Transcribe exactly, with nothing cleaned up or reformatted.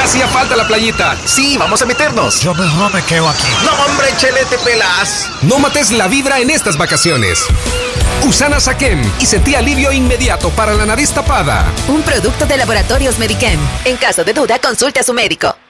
hacía falta la playita. Sí, vamos a meternos. Yo mejor me quedo aquí. No, hombre, Chelete Pelas. No mates la vibra en estas vacaciones. Usana Saquem y sentí alivio inmediato para la nariz tapada. Un producto de Laboratorios Medichem. En caso de duda, consulte a su médico.